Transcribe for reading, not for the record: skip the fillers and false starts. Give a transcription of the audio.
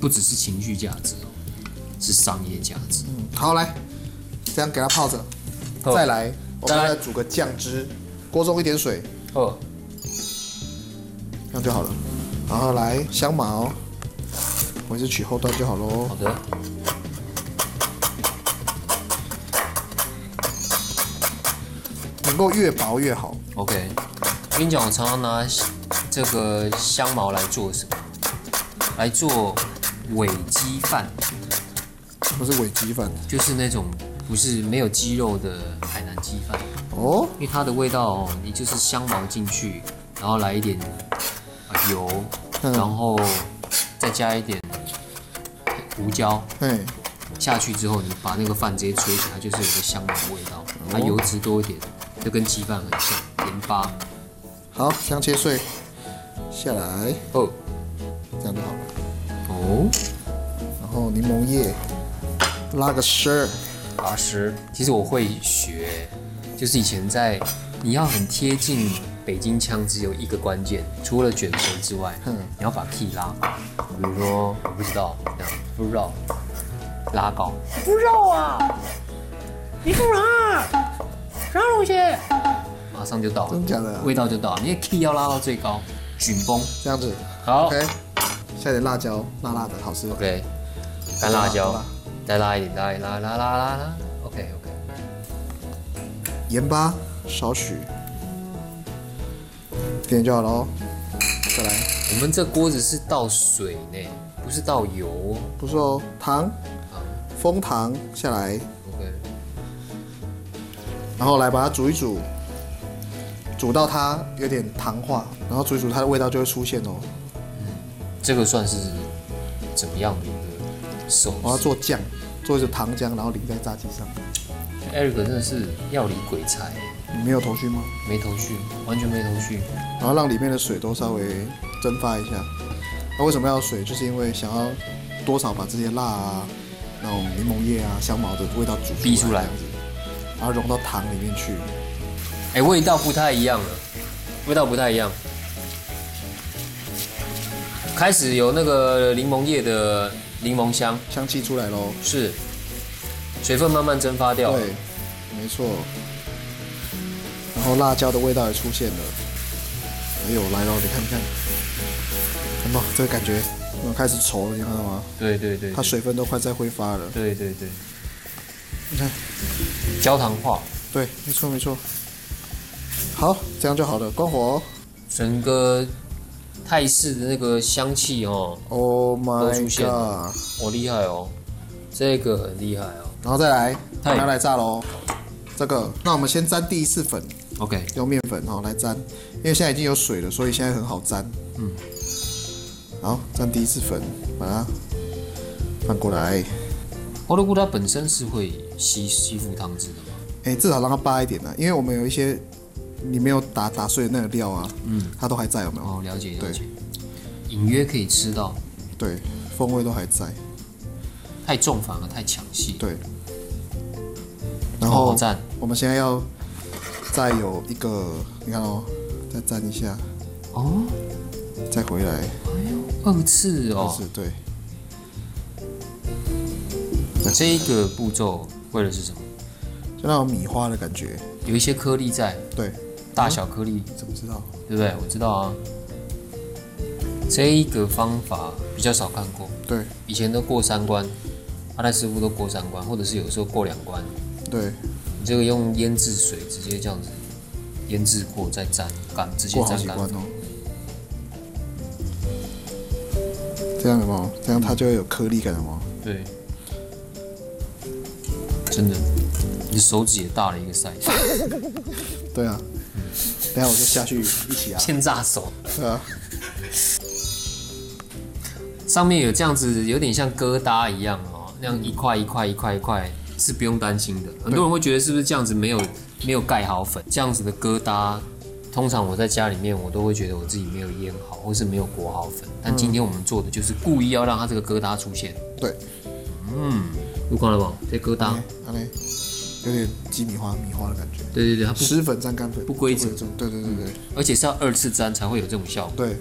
不只是情绪价值哦，是商业价值。 好，来，这样给它泡着，再来，我们再煮个酱汁，锅中一点水， 哦， 这样就好了。然后来香茅，我是取后段就好喽。 好的。 能够越薄越好。 OK， 我跟你讲，我常常拿这个香茅来做什么？来做伪鸡饭。 不是伪鸡饭， 就是那种不是没有鸡肉的海南鸡饭哦， 因为它的味道哦，你就是香茅进去，然后来一点油，然后再加一点胡椒，下去之后，你把那个饭直接吹起来，就是有个香茅味道，它油脂多一点，就跟鸡饭很像，盐巴。 好，这样切碎下来， 哦， 这样就好了。 哦， 然后柠檬叶。拉个丝， 拉丝。其实我会学，就是以前在你要很贴近北京腔，只有一个关键，除了卷舌之外，你要把 key 拉高。比如说我不知道，这样不知道，拉高。不知道啊，你干嘛？啥东西？马上就到了， 真假的？ 味道就到了，你的 key 要拉到最高，紧绷。 这样子。 好 ，OK， 下点辣椒，辣辣的，好吃。 OK， 干辣椒。再拉一点，拉 ，OK， 盐巴少许，点就好了哦。再来， 我们这锅子是倒水呢，不是倒油哦。 不是哦，糖，枫糖下来 ，OK， 然后来把它煮一煮，煮到它有点糖化，然后煮一煮它的味道就会出现哦。 这个算是怎么样的一个手势？ 我要做酱，做一个糖浆，然后淋在炸鸡上。 Eric 真的是料理鬼才， 你没有头绪吗？ 没头绪，完全没头绪。 然后让里面的水都稍微蒸发一下。那为什么要水？就是因为想要多少把这些辣啊、那种柠檬叶啊、香茅的味道煮逼出来， 这样子，然后融到糖里面去。 哎，味道不太一样了，味道不太一样。开始有那个柠檬叶的柠檬香气出来咯， 是，水分慢慢蒸发掉了。 对，没错。然后辣椒的味道也出现了。哎呦，来咯，你看，看到这个感觉，开始稠了，你看到吗？ 对， 它水分都快在挥发了。 对， 你看， 焦糖化。 对，没错。好，这样就好了，关火哦。 整个泰式的那个香气哦 ，Oh 都 my 出现了， god， 厉害哦，这个很厉害哦。 然后再来，拿来炸喽。这个，那我们先沾第一次粉 ，OK， 用面粉来沾，因为现在已经有水了，所以现在很好沾。好，沾第一次粉，把它翻过来。 欧乐菇它本身是会吸附汤汁的吗？ 至少让它扒一点啊，因为我们有一些你没有打碎的那个料啊，它都还在，有没有？ 哦，了解。隐约可以吃到。 对，风味都还在。 太重反而太抢戏。 对。然后好赞。 我们现在要再有一个，你看哦，再沾一下。 哦。 再回来。 哎呦，2次哦。 2次，对。 这个步骤为了是什么？ 就那种米花的感觉， 有一些颗粒在。 对。 大小颗粒。 怎么知道？ 对不对？我知道啊。这一个方法比较少看过。 对。 以前都过3关，阿泰师傅都过3关，或者是有时候过2关。 对。 你这个用腌制水直接这样子腌制过，再沾干，直接沾干。 哦。这样有没有？这样它就会有颗粒感，有没有？ 对。真的，你的手指也大了一个 size。 对啊。等下我就下去一起啊。 先炸手。 对啊。 上面有这样子，有点像疙瘩一样哦，那样一块是不用担心的。很多人会觉得是不是这样子没有盖好粉，这样子的疙瘩，通常我在家里面我都会觉得我自己没有腌好，或是没有裹好粉。但今天我们做的就是故意要让它这个疙瘩出现。 对。 有看到吗？这疙瘩， 有点鸡米花的感觉。 对，它湿粉沾干粉， 不规则。 对。 而且是要2次沾才会有这种效果。 对。